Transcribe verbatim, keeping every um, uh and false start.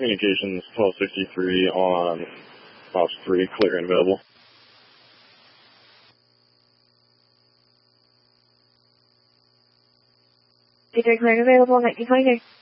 Communications twelve sixty-three on Ops three, clear and available. Clear and available, nineteen twenty-two.